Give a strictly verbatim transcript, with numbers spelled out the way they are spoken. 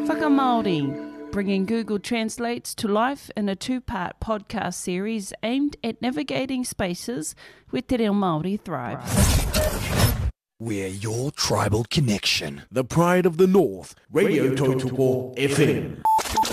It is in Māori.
Whakamāori, bringing Google Translates to life in a two-part podcast series aimed at navigating spaces where te reo Māori thrive. We're your tribal connection. The pride of the North, Radio Tautoko F M.